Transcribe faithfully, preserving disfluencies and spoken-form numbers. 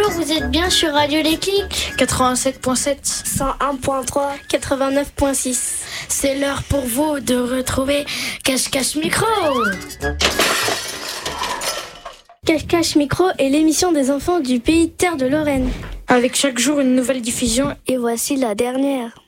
Bonjour, vous êtes bien sur Radio Déclic quatre-vingt-sept virgule sept, cent un virgule trois, quatre-vingt-neuf virgule six. C'est l'heure pour vous de retrouver Cache-Cache Micro. Cache-Cache Micro est l'émission des enfants du pays de terre de Lorraine. Avec chaque jour une nouvelle diffusion. Et voici la dernière.